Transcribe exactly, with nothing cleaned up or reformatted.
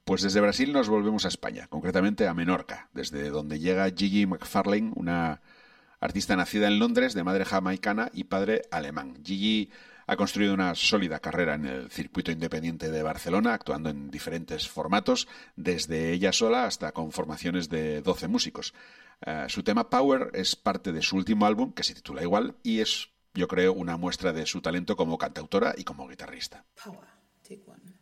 Pues desde Brasil nos volvemos a España, concretamente a Menorca, desde donde llega Gigi McFarlane, una artista nacida en Londres, de madre jamaicana y padre alemán. Gigi ha construido una sólida carrera en el circuito independiente de Barcelona, actuando en diferentes formatos, desde ella sola hasta con formaciones de doce músicos. Uh, su tema Power es parte de su último álbum, que se titula igual, y es, yo creo, una muestra de su talento como cantautora y como guitarrista. Power, take one.